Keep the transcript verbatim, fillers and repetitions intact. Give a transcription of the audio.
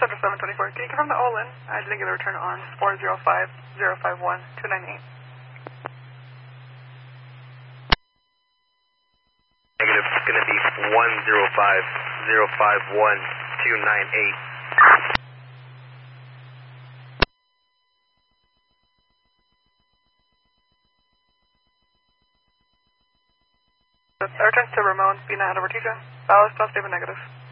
Center seven twenty-four. Can you confirm the Olin? I didn't get a return on four zero five zero five one two nine eight. Negative, it's going to be one zero five zero five one two nine eight. I returned to Ramon, B nine over T J. Ballast, positive and negative.